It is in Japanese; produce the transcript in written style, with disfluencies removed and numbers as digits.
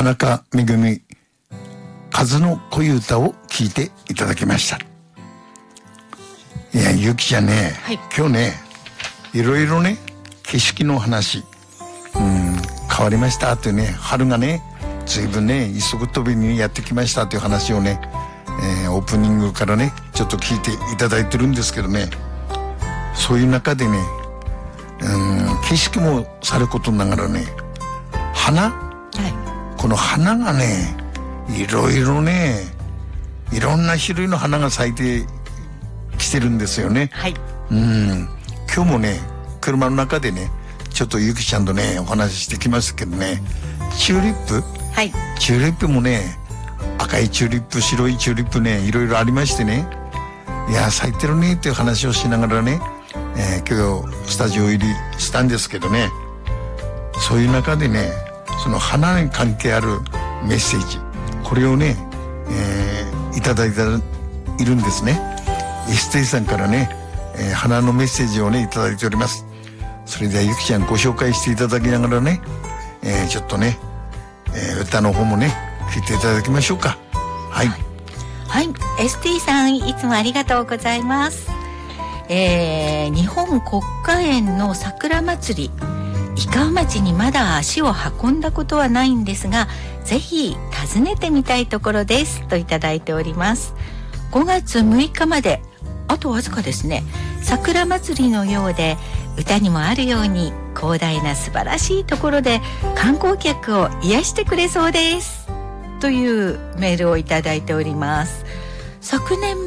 中めぐみ風の恋歌を聞いていただきました。いや、ゆきちゃんね、 はい、 今日ね、いろいろね、景色の話、変わりましたというね、春がね、随分ね、急ぐ飛びにやってきましたという話をね、オープニングからね、ちょっと聞いていただいてるんですけどね、そういう中でね、景色もさることながらね、花、この花がね、いろいろね、いろんな種類の花が咲いてきてるんですよね。今日もね、車の中でね、ちょっとゆきちゃんとね、お話ししてきましたけどね、チューリップ、チューリップもね、赤いチューリップ、白いチューリップね、いろいろありましてね、いや、咲いてるねっていう話をしながらね、今日スタジオ入りしたんですけどね、そういう中でね、その花に関係あるメッセージ、これをね、いただいているんですね。ST さんからね、花のメッセージをね、いただいております。それではゆきちゃんご紹介していただきながらね、ちょっとね、歌の方もね、聞いていただきましょうか。はい。 はい、ST さんいつもありがとうございます。日本国家園の桜祭り、井川町にまだ足を運んだことはないんですが、ぜひ訪ねてみたいところですといただいております。5月6日まであとわずかですね。桜祭りのようで、歌にもあるように広大な素晴らしいところで観光客を癒してくれそうですというメールをいただいております。昨年